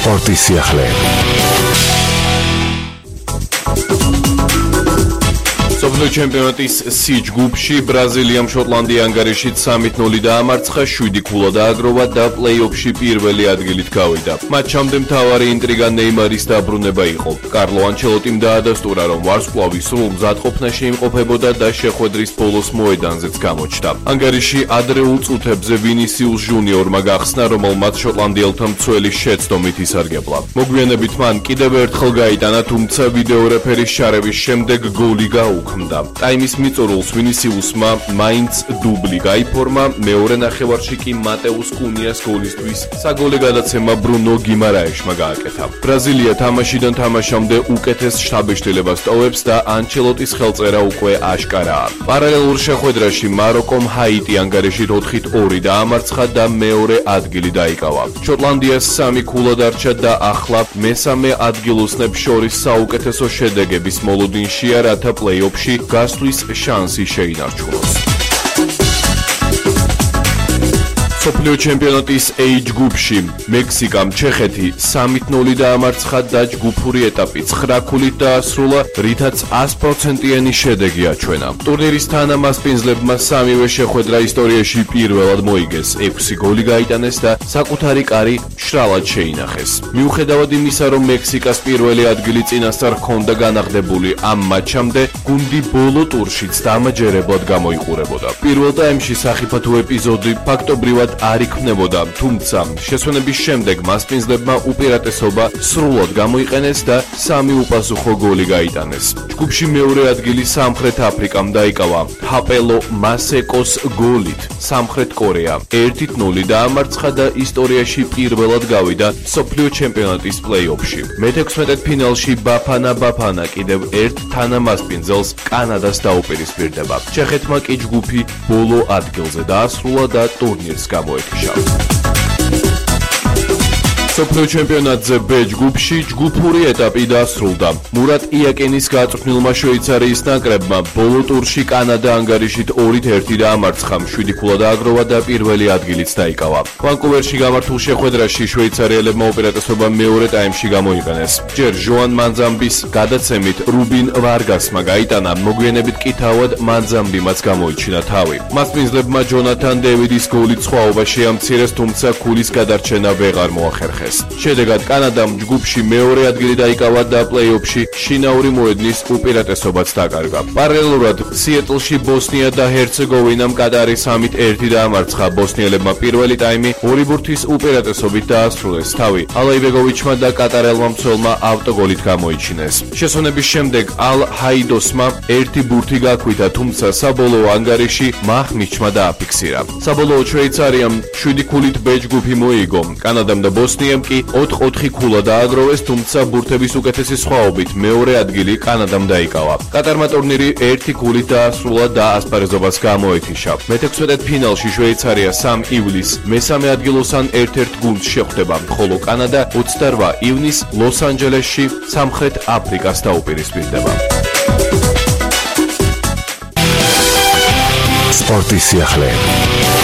სპორტის სიახლე. სოფლიო ჩემპიონატის C ჯგუფში ბრაზილიამ შოტლანდია ანგარიშით 3-0 დაამარცხა, 7 ქულა დააგროვა და პლეი-ოფში პირველი ადგილით გავიდა. მატჩამდე მთავარი ინტრიგა ნეიმარის დაბრუნება იყო. კარლო ანჩელოტიმ დაადასტურა, რომ ვარსკვლავი სრულ მზადყოფნაში იმყოფებოდა და შეხვედრის ბოლოს მოედანზეც გამოჩნდა. ანგარიში ადრეულ წუთებზე ვინისიუს ჟუნიორმა გახსნა, რომელმაც შოტლანდიელთა მცველი შეცდომით ისარგებლა. მოგვიანებით მან კიდევ ერთხელ გაიტანა, თუმცა ვიდეო რეფერის შარევის შემდეგ გოლი გაუქმდა. ტაიმის მიწურულს ვინისიუსმა მაინც დუბლი გაიფორმა, მეორე ნახევარში კი მატეუს კუნიას გოლისთვის საგოლე გადაცემა ბრუნო გიმარაეშმა გააკეთა. ბრაზილია თამაშიდან თამაშამდე უკეთეს შთაბეჭდილებას ტოვებს და ანჩელოტის ხელწერა უკვე აშკარაა. პარალელურ შეხვედრაში მაროკომ ჰაიტი ანგარიშით 4-2 დაამარცხა და მეორე ადგილი დაიკავა. შოტლანდიას 3 ქულა დარჩა და ახლა მესამე ადგილოსნებს შორის საუკეთესო შედეგების მოლოდინშია, რათა პლეი-ოფში გასვლის შანსი შეინარჩუნოს. სოფლიო ჩემპიონატის A ჯგუფში მექსიკამ ჩეხეთი 3-0 დაამარცხა და ჯგუფური ეტაპი 9 ქულით დაასრულა, რითაც 100%-იანი შედეგი აჩვენა. ტურნირის თანამასპინძლებმა სამივე შეხვედრა ისტორიაში პირველად მოიგეს, 6 გოლი გაიტანეს და საკუთარი კარი მშრალად შეინახეს. მიუხედავად იმისა, რომ მექსიკას პირველი ადგილი წინასწარ ჰქონდა განაღდებული, ამ მატჩამდე გუნდი ბოლო ტურშიც დამაჯერებლად გამოიყურებოდა. პირველ ტაიმში სახიფათო ეპიზოდი ფაქტობრივად არ იქმნებოდა, თუმცა შესვენების შემდეგ მასპინძლებმა უპირატესობა სრულად გამოიყენეს და 3 უპასუხო გოლი გაიტანეს. ჯგუფში მეორე ადგილი სამხრეთ აფრიკამ დაიკავა ჰაპელო მასეკოს გოლით. სამხრეთ კორეა 1-0 დაამარცხა და ისტორიაში პირველად გავიდა სოფლიო ჩემპიონატის პლეი-ოფში. მე-16 ფინალში ბაფანა კიდევ ერთ თანამასპინძელს კანადას დაუპირისპირდება. ჩეხეთმა კი ჯგუფი ბოლო ადგილზე დაასრულა და ტურნირს გამოეთიშა. სოფლიო ჩემპიონატზე B ჯგუფში ჯგუფური ეტაპი დასრულდა. მურატ იაკენის გაწვრთნილმა შვეიცარიის ნაკრებმა ბოლო ტურში კანადა ანგარიშით 2-1 დაამარცხა, 7 ქულა დააგროვა და პირველი ადგილიც დაიკავა. ვანკუვერში გამართულ შეხვედრაში შვეიცარიელებმა უპირატესობა მეორე ტაიმში გამოიყენეს. ჯერ ჟოან მანძამბის გადაცემით რუბინ ვარგასმა გაიტანა, მოგვიანებით კი თავად მანძამბიმაც გამოიჩინა თავი. მასპინძლებმა ჯონათან დევიდის გოლით სხვაობა შეამცირეს, თუმცა ქულის გადარჩენა ვეღარ მოახერხეს. შედეგად კანადამ ჯგუფში მეორე ადგილი დაიკავა და პლეი-ოფში შინაური მოედნის უპირატესობაც დაკარგა. პარალელურად სიეტლში ბოსნია და ჰერცეგოვინამ კატარი 3-1 დაამარცხა. ბოსნიელებმა პირველი ტაიმი 2 ბურთის უპირატესობით დაასრულეს. თავი ალაივეგოვიჩმა და კატარელმა მცველმა ავტოგოლით გამოიჩინეს. შესვენების შემდეგ ალ ჰაიდოსმა 1 ბურთი გაქვითა, თუმცა საბოლოო ანგარიში მაჰმიჩმა დააფიქსირა. საბოლოოდ შვეიცარიამ 7 ქულით B ჯგუფი მოიგო. კანადამ და ბოსნიამ კი 4-4 ქულა დააგროვეს, თუმცა ბურთების უკეთესი სხვაობით მეორე ადგილი კანადამ დაიკავა. კატარმა ტურნირი 1 ქულით დაასრულა და ასპარეზობას გამოეთიშა. მე-16 ფინალში შვეიცარია 3 ივლისს მესამე ადგილოსან 1-1 გუნდს შეხვდება, ხოლო კანადა 28 ივნისს ლოს-ანჯელესში სამხრეთ აფრიკას დაუპირისპირდება. სპორტის სიახლე.